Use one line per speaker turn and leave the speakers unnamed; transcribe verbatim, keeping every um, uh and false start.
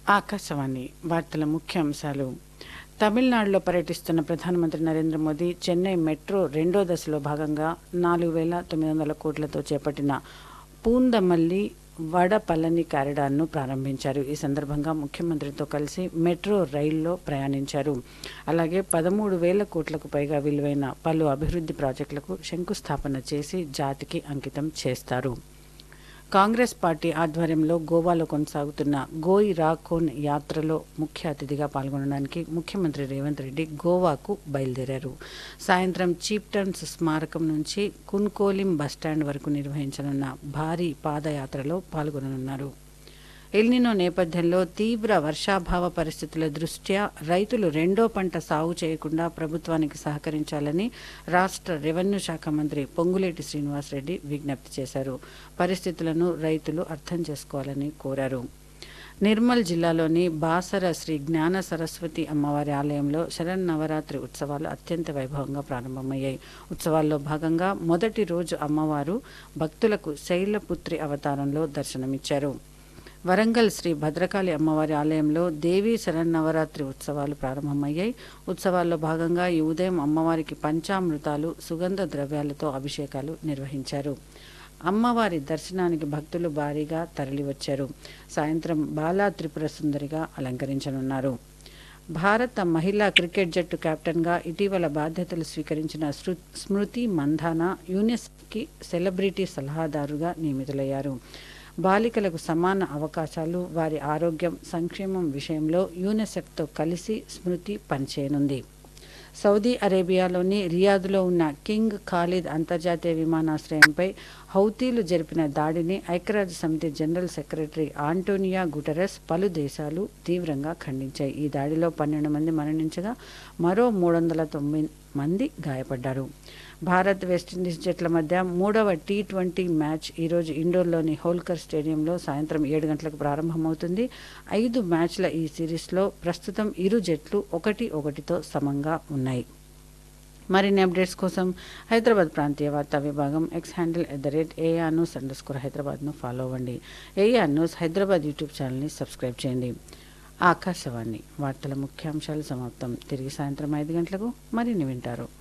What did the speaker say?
ఆకాశవాణి వార్తల ముఖ్యాంశాలు. తమిళనాడులో పర్యటిస్తున్న ప్రధానమంత్రి నరేంద్ర మోదీ చెన్నై మెట్రో రెండో దశలో భాగంగా నాలుగు వేల తొమ్మిది వందల కోట్లతో చేపట్టిన పూందమల్లి వడపళని కారిడార్ను ప్రారంభించారు. ఈ సందర్భంగా ముఖ్యమంత్రితో కలిసి మెట్రో రైల్లో ప్రయాణించారు. అలాగే పదమూడు వేల కోట్లకు పైగా విలువైన పలు అభివృద్ధి ప్రాజెక్టులకు శంకుస్థాపన చేసి జాతికి అంకితం చేస్తారు. కాంగ్రెస్ పార్టీ ఆధ్వర్యంలో గోవాలో కొనసాగుతున్న గోయి రాఖోన్ యాత్రలో ముఖ్య అతిథిగా పాల్గొనడానికి ముఖ్యమంత్రి రేవంత్ రెడ్డి గోవాకు బయలుదేరారు. సాయంత్రం చీప్టన్స్ స్మారకం నుంచి కున్కోలిం బస్టాండ్ వరకు నిర్వహించనున్న భారీ పాదయాత్రలో పాల్గొననున్నారు. ఎల్నినో నేపథ్యంలో తీవ్ర వర్షాభావ పరిస్థితుల దృష్ట్యా రైతులు రెండో పంట సాగు చేయకుండా ప్రభుత్వానికి సహకరించాలని రాష్ట్ర రెవెన్యూ శాఖ మంత్రి పొంగులేటి శ్రీనివాసరెడ్డి విజ్ఞప్తి చేశారు. పరిస్థితులను రైతులు అర్థం చేసుకోవాలని కోరారు. నిర్మల్ జిల్లాలోని బాసర శ్రీ జ్ఞాన సరస్వతి అమ్మవారి ఆలయంలో శరన్నవరాత్రి ఉత్సవాలు అత్యంత వైభవంగా ప్రారంభమయ్యాయి. ఉత్సవాల్లో భాగంగా మొదటి రోజు అమ్మవారు భక్తులకు శైలపుత్రి అవతారంలో దర్శనమిచ్చారు. వరంగల్ శ్రీ భద్రకాళి అమ్మవారి ఆలయంలో దేవీ శరన్నవరాత్రి ఉత్సవాలు ప్రారంభమయ్యాయి. ఉత్సవాల్లో భాగంగా ఈ ఉదయం అమ్మవారికి పంచామృతాలు, సుగంధ ద్రవ్యాలతో అభిషేకాలు నిర్వహించారు. అమ్మవారి దర్శనానికి భక్తులు భారీగా తరలివచ్చారు. సాయంత్రం బాలా త్రిపుర సుందరిగా అలంకరించనున్నారు. భారత మహిళా క్రికెట్ జట్టు కెప్టెన్గా ఇటీవల బాధ్యతలు స్వీకరించిన స్మృతి మంధానా యూనిసెఫ్కి సెలబ్రిటీ సలహాదారుగా నియమితులయ్యారు. బాలికలకు సమాన అవకాశాలు, వారి ఆరోగ్యం, సంక్షేమం విషయంలో యూనిసెఫ్తో కలిసి స్మృతి పనిచేయనుంది. సౌదీ అరేబియాలోని రియాద్లో ఉన్న కింగ్ ఖాలిద్ అంతర్జాతీయ విమానాశ్రయంపై హౌతీలు జరిపిన దాడిని ఐక్యరాజ్య సమితి జనరల్ సెక్రటరీ ఆంటోనియా గుటెరస్ పలు దేశాలు తీవ్రంగా ఖండించాయి. ఈ దాడిలో పన్నెండు మంది మరణించగా మరో మూడు వందల తొమ్మిది మంది గాయపడ్డారు. భారత్ వెస్టిండీస్ జట్ల మధ్య మూడవ టీ ట్వంటీ మ్యాచ్ ఈరోజు ఇండోర్లోని హోల్కర్ స్టేడియంలో సాయంత్రం ఏడు గంటలకు ప్రారంభమవుతుంది. ఐదు మ్యాచ్ల ఈ సిరీస్లో ప్రస్తుతం ఇరు జట్లు ఒకటి ఒకటితో సమంగా ఉన్నాయి. మరిన్ని అప్డేట్స్ కోసం హైదరాబాద్ ప్రాంతీయ వార్తా విభాగం X handle at the rate AR news under score హైదరాబాద్ను ఫాలో అవ్వండి. ఏఆర్ న్యూస్ హైదరాబాద్ యూట్యూబ్ ఛానల్ని సబ్స్క్రైబ్ చేయండి. ఆకాశవాణి వార్తల ముఖ్యాంశాలు సమాప్తం. తిరిగి సాయంత్రం ఐదు గంటలకు మరిన్ని వింటారు.